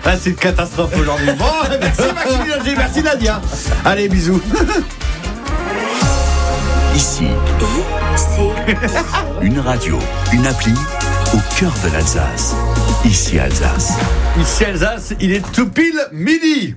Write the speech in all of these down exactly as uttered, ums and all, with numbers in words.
Ah, c'est une catastrophe aujourd'hui. Bon, merci Maxime Langer, merci Nadia. Allez, bisous. Ici, c'est une radio, une appli au cœur de l'Alsace. Ici Alsace. Ici Alsace, il est tout pile midi.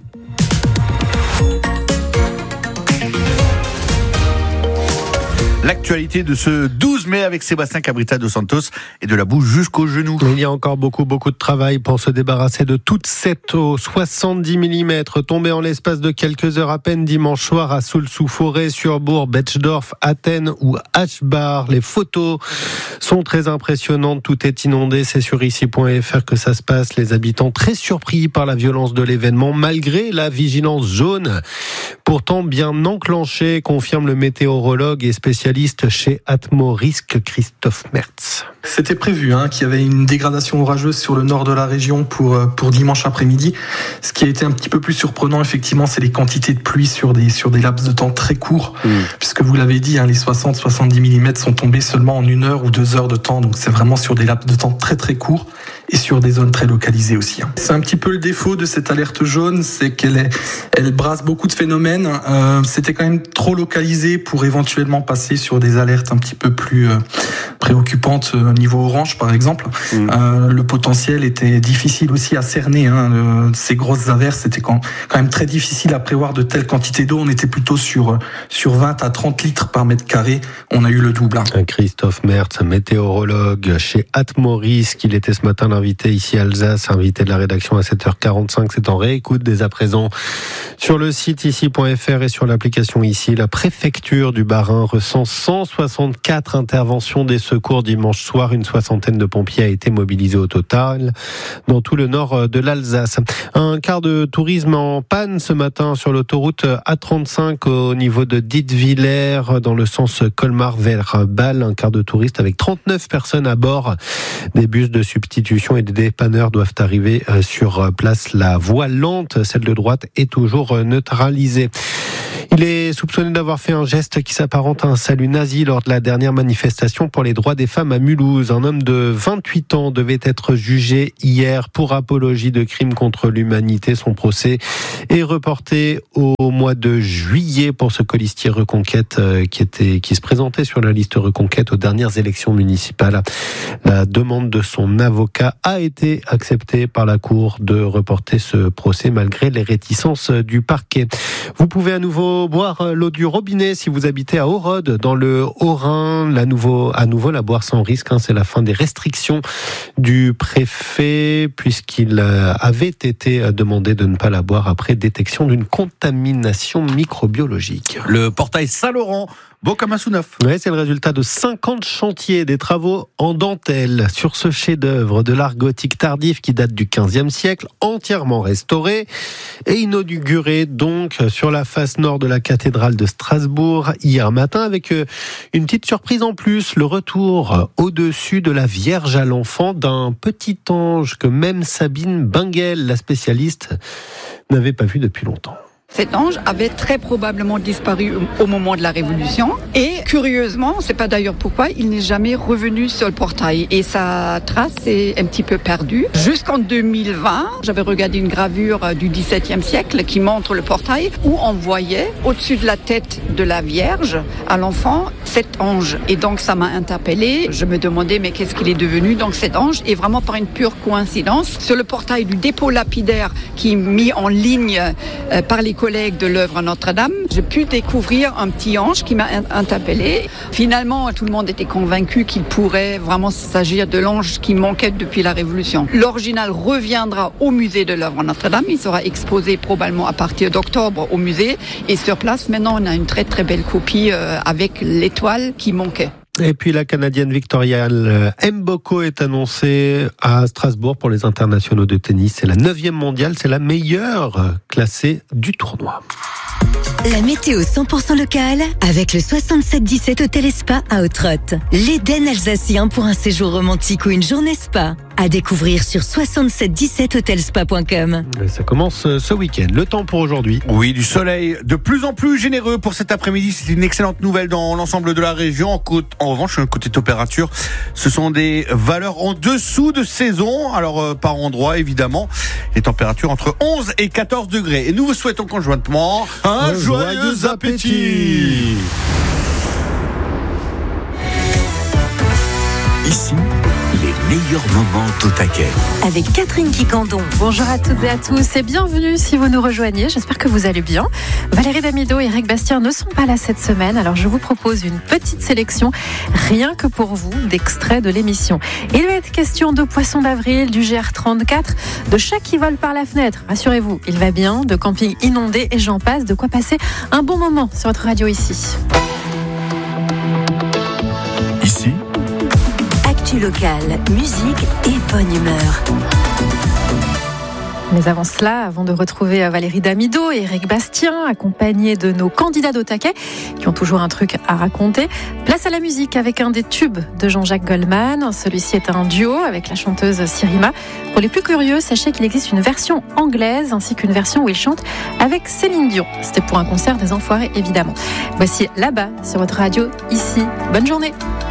L'actualité de ce douze mai avec Sébastien Cabrita dos Santos et de la bouche jusqu'au genou. Il y a encore beaucoup, beaucoup de travail pour se débarrasser de toute cette eau. soixante-dix millimètres tombés en l'espace de quelques heures à peine dimanche soir à Soulsou-Forêt, Surbourg, Betschdorf, Athènes ou Aschbar. Les photos sont très impressionnantes. Tout est inondé. C'est sur ici point f r que ça se passe. Les habitants très surpris par la violence de l'événement, malgré la vigilance jaune. Pourtant bien enclenchée, confirme le météorologue et spécialiste chez Atmo Risque, Christophe Mertz. C'était prévu hein, qu'il y avait une dégradation orageuse sur le nord de la région pour, pour dimanche après-midi. Ce qui a été un petit peu plus surprenant, effectivement, c'est les quantités de pluie sur des, sur des laps de temps très courts. Mmh. Puisque vous l'avez dit, hein, les soixante à soixante-dix millimètres sont tombés seulement en une heure ou deux heures de temps. Donc c'est vraiment sur des laps de temps très très courts et sur des zones très localisées aussi. Hein. C'est un petit peu le défaut de cette alerte jaune, c'est qu'elle est, elle brasse beaucoup de phénomènes. Euh, c'était quand même trop localisé pour éventuellement passer sur des alertes un petit peu plus euh, préoccupantes au niveau orange, par exemple. Mmh. Euh, le potentiel était difficile aussi à cerner. Hein. Le, ces grosses averses, c'était quand, quand même très difficile à prévoir de telles quantités d'eau. On était plutôt sur, sur vingt à trente litres par mètre carré. On a eu le double. Hein. Christophe Mertz, météorologue chez Atmo Risque. Il était ce matin l'invité ici à Alsace, invité de la rédaction à sept heures quarante-cinq. C'est en réécoute dès à présent sur le site ici point f r et sur l'application ici. La préfecture du Bas-Rhin recense cent soixante-quatre interventions des secours dimanche soir. Une soixantaine de pompiers a été mobilisée au total dans tout le nord de l'Alsace. Un car de tourisme en panne ce matin sur l'autoroute A trente-cinq au niveau de Dietwiller dans le sens Colmar vers Bâle. Un car de touristes avec trente-neuf personnes à bord. Des bus de substitution et des dépanneurs doivent arriver sur place. La voie lente, celle de droite, est toujours neutralisée. Il est soupçonné d'avoir fait un geste qui s'apparente à un salut nazi lors de la dernière manifestation pour les droits des femmes à Mulhouse. Un homme de vingt-huit ans devait être jugé hier pour apologie de crimes contre l'humanité. Son procès est reporté au mois de juillet pour ce colistier Reconquête qui était, qui se présentait sur la liste Reconquête aux dernières élections municipales. La demande de son avocat a été acceptée par la Cour de reporter ce procès malgré les réticences du parquet. Vous pouvez à nouveau boire l'eau du robinet si vous habitez à Orode dans le Haut-Rhin. La nouveau, à nouveau la boire sans risque, hein, c'est la fin des restrictions du préfet puisqu'il avait été demandé de ne pas la boire après détection d'une contamination microbiologique. Le portail Saint-Laurent, beau comme un sous-neuf. Ouais, c'est le résultat de cinquante chantiers, des travaux en dentelle sur ce chef-d'œuvre de l'art gothique tardif qui date du quinzième siècle, entièrement restauré et inauguré donc sur la face nord de la cathédrale de Strasbourg hier matin avec une petite surprise en plus, le retour au-dessus de la Vierge à l'enfant d'un petit ange que même Sabine Bingel, la spécialiste, n'avait pas vu depuis longtemps. Cet ange avait très probablement disparu au moment de la Révolution et curieusement, on ne sait pas d'ailleurs pourquoi, il n'est jamais revenu sur le portail et sa trace est un petit peu perdue. Jusqu'en deux mille vingt, j'avais regardé une gravure du dix-septième siècle qui montre le portail où on voyait au-dessus de la tête de la Vierge à l'enfant cet ange et donc ça m'a interpellée. Je me demandais mais qu'est-ce qu'il est devenu donc cet ange et vraiment par une pure coïncidence sur le portail du dépôt lapidaire qui est mis en ligne euh, par les collègues de l'œuvre Notre-Dame, j'ai pu découvrir un petit ange qui m'a interpellée. Finalement, tout le monde était convaincu qu'il pourrait vraiment s'agir de l'ange qui manquait depuis la Révolution. L'original reviendra au musée de l'œuvre Notre-Dame. Il sera exposé probablement à partir d'octobre au musée. Et sur place, maintenant, on a une très très belle copie euh, avec l'étoile qui manquait. Et puis la Canadienne Victoria Mboko est annoncée à Strasbourg pour les internationaux de tennis. C'est la neuvième mondiale, c'est la meilleure classée du tournoi. La météo cent pour cent locale avec le soixante-sept dix-sept Hôtel et Spa à Autrotte. L'Éden alsacien pour un séjour romantique ou une journée spa. À découvrir sur soixante-sept dix-sept hotelspa point com. Ça commence ce week-end. Le temps pour aujourd'hui. Oui, du soleil de plus en plus généreux pour cet après-midi. C'est une excellente nouvelle dans l'ensemble de la région. En, côte, en revanche, côté température, ce sont des valeurs en dessous de saison. Alors, euh, par endroit, évidemment, les températures entre onze et quatorze degrés. Et nous vous souhaitons conjointement un, un joyeux, joyeux appétit. appétit. Ici, les meilleurs moments au taquet. Avec Catherine Quicandon. Bonjour à toutes et à tous et bienvenue si vous nous rejoignez. J'espère que vous allez bien. Valérie Damido et Eric Bastien ne sont pas là cette semaine, alors je vous propose une petite sélection, rien que pour vous, d'extraits de l'émission. Il va être question de poissons d'avril, du G R trente-quatre, de chats qui volent par la fenêtre. Rassurez-vous, il va bien, de camping inondé et j'en passe, de quoi passer un bon moment sur votre radio ici. Ici, actu locale, musique et bonne humeur. Mais avant cela, avant de retrouver Valérie Damido et Eric Bastien, accompagnés de nos candidats d'Au Taquet, qui ont toujours un truc à raconter, place à la musique avec un des tubes de Jean-Jacques Goldman. Celui-ci est un duo avec la chanteuse Sirima. Pour les plus curieux, sachez qu'il existe une version anglaise ainsi qu'une version où il chante avec Céline Dion. C'était pour un concert des Enfoirés, évidemment. Voici Là-bas sur votre radio, ici. Bonne journée.